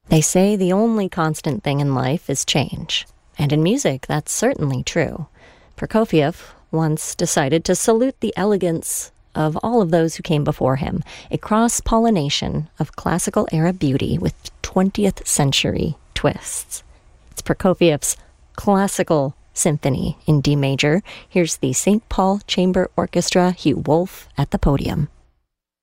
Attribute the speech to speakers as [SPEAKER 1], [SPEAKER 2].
[SPEAKER 1] They say the only constant thing in life is change. And in music, that's certainly true. Prokofiev once decided to salute the elegance of all of those who came before him, a cross-pollination of classical-era beauty with 20th century twists. It's Prokofiev's Classical Symphony in D major. Here's the St. Paul Chamber Orchestra, Hugh Wolf at the podium.